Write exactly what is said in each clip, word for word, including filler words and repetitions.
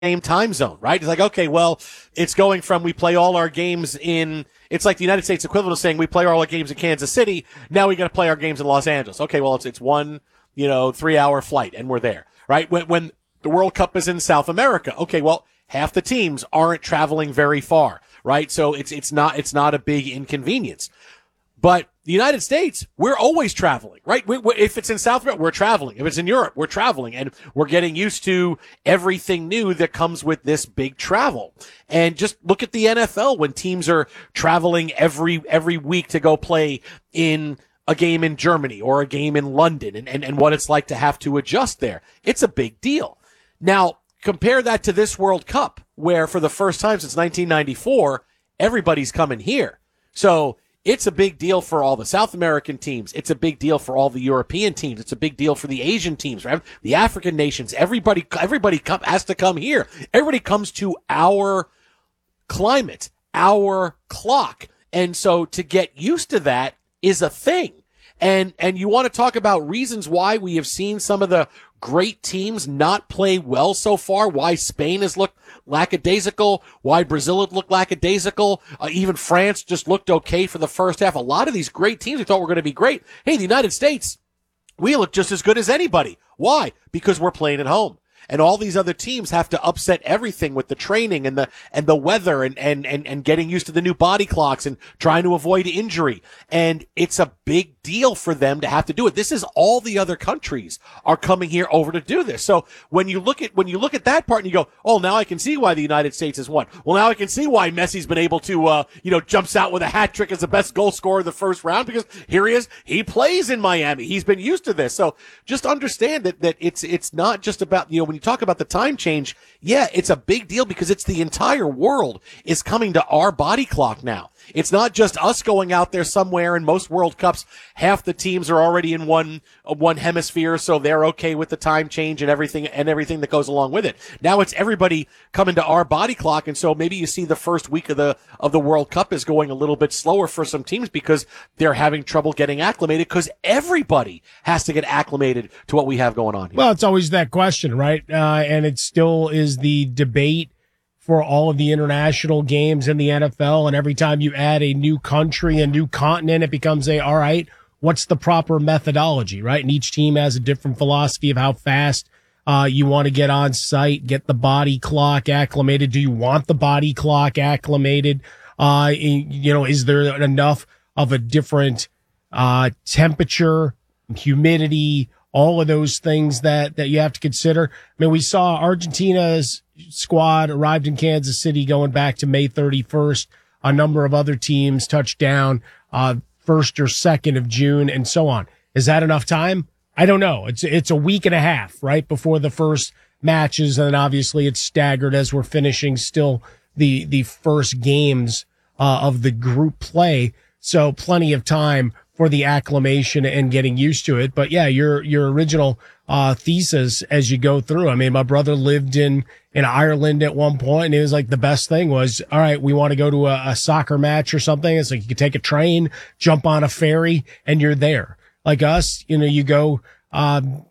same time zone, right? It's like, okay, well, it's going from we play all our games in, it's like the United States equivalent of saying we play all our games in Kansas City. Now we got to play our games in Los Angeles. Okay, well, it's, it's one, you know, three hour flight and we're there, right? When, when the World Cup is in South America. Okay, well, half the teams aren't traveling very far, right? So it's, it's not, it's not a big inconvenience. But the United States, we're always traveling, right? We, we, if it's in South America, we're traveling. If it's in Europe, we're traveling. And we're getting used to everything new that comes with this big travel. And just look at the N F L when teams are traveling every every week to go play in a game in Germany or a game in London and, and, and what it's like to have to adjust there. It's a big deal. Now, compare that to this World Cup, where for the first time since nineteen ninety-four, everybody's coming here. So it's a big deal for all the South American teams. It's a big deal for all the European teams. It's a big deal for the Asian teams, right? The African nations. Everybody, everybody come, has to come here. Everybody comes to our climate, our clock. And so to get used to that is a thing. And, and you want to talk about reasons why we have seen some of the great teams not play well so far, why Spain has looked lackadaisical, why Brazil had looked lackadaisical, uh, even France just looked okay for the first half. A lot of these great teams we thought were going to be great. Hey, the United States, we look just as good as anybody. Why? Because we're playing at home. And all these other teams have to upset everything with the training and the, and the weather and, and, and, and getting used to the new body clocks and trying to avoid injury. And it's a big deal for them to have to do it. This is all the other countries are coming here over to do this. So when you look at, when you look at that part and you go, oh, now I can see why the United States has won. Well, now I can see why Messi's been able to, uh, you know, jumps out with a hat trick as the best goal scorer of the first round because here he is. He plays in Miami. He's been used to this. So just understand that, that it's, it's not just about, you know, when you talk about the time change, yeah, it's a big deal because it's the entire world is coming to our body clock now. It's not just us going out there somewhere. In most World Cups, half the teams are already in one uh, one hemisphere, so they're okay with the time change and everything and everything that goes along with it. Now it's everybody coming to our body clock, and so maybe you see the first week of the of the World Cup is going a little bit slower for some teams because they're having trouble getting acclimated because everybody has to get acclimated to what we have going on here. Well, it's always that question, right? Uh, and it still is the debate for all of the international games in the N F L. And every time you add a new country, a new continent, it becomes a, all right, what's the proper methodology, right? And each team has a different philosophy of how fast uh, you want to get on site, get the body clock acclimated. Do you want the body clock acclimated? Uh, you know, is there enough of a different uh, temperature, humidity, all of those things that, that you have to consider? I mean, we saw Argentina's squad arrived in Kansas City going back to May thirty-first. A number of other teams touched down, uh, first or second of June and so on. Is that enough time? I don't know. It's, it's a week and a half, right? Before the first matches. And obviously it's staggered as we're finishing still the, the first games, uh, of the group play. So plenty of time for the acclimation and getting used to it. But yeah, your, your original, uh, thesis as you go through. I mean, my brother lived in, in Ireland at one point, and it was like the best thing was, all right, we want to go to a, a soccer match or something. It's like you can take a train, jump on a ferry, and you're there. Like us, you know, you go, um,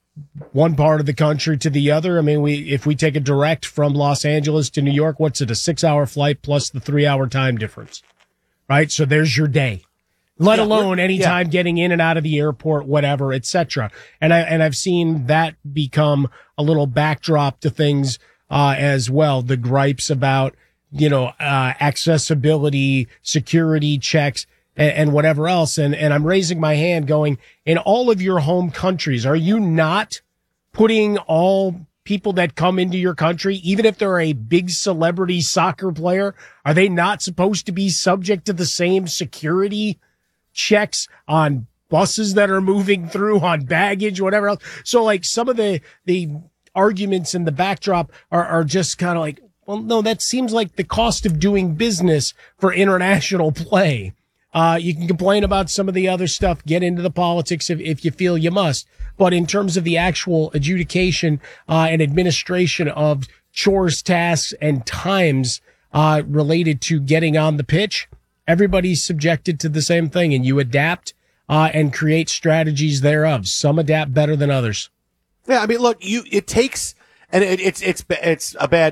one part of the country to the other. I mean, we, if we take a direct from Los Angeles to New York, what's it, a six hour flight plus the three hour time difference, right? So there's your day. Let yeah, alone anytime yeah. getting in and out of the airport, whatever, et cetera. And I, and I've seen that become a little backdrop to things, uh, as well. The gripes about, you know, uh, accessibility, security checks and, and whatever else. And, and I'm raising my hand going, in all of your home countries, are you not putting all people that come into your country, even if they're a big celebrity soccer player, are they not supposed to be subject to the same security checks on buses that are moving through, on baggage, whatever else? So like some of the, the arguments in the backdrop are, are just kind of like, well, no, that seems like the cost of doing business for international play. Uh, you can complain about some of the other stuff, get into the politics if, if you feel you must. But in terms of the actual adjudication, uh, and administration of chores, tasks, and times, uh, related to getting on the pitch, everybody's subjected to the same thing, and you adapt, uh, and create strategies thereof. Some adapt better than others. Yeah. I mean, look, you, it takes, and it, it's it's it's a bad